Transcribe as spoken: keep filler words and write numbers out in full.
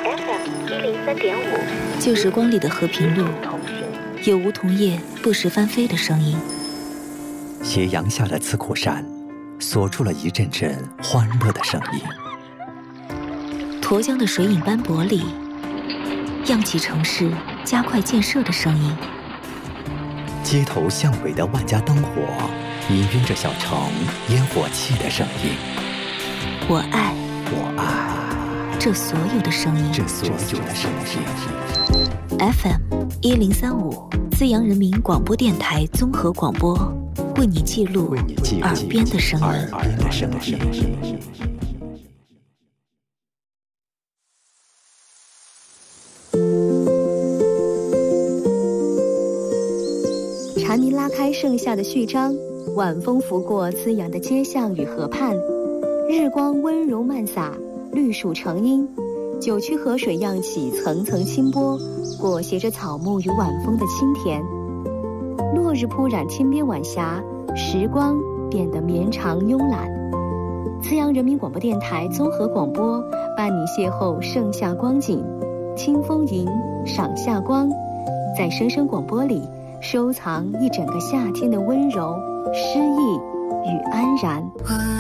F M 一零三点五， 旧时光里的和平路，有梧桐叶不时翻飞的声音。 斜阳下的刺库山，锁住了一阵阵欢乐的声音。 沱江的水影斑驳里，漾起城市加快建设的声音。 街头巷尾的万家灯火，氤氲着小城烟火气的声音。 我爱， 我爱这所有的声音， 这所有的声音。 F M 一零三五，资阳人民广播电台综合广播，为你记录耳边的声音。 耳边的声音。 蝉鸣拉开盛夏的序章，晚风拂过滋养的街巷与河畔，日光温柔漫洒，绿树成荫，九曲河水漾起层层清波，裹挟着草木与晚风的清甜。落日铺染天边晚霞，时光变得绵长慵懒。资阳人民广播电台综合广播伴你邂逅盛夏光景，听风吟，赏夏光，在声声广播里收藏一整个夏天的温柔、诗意与安然。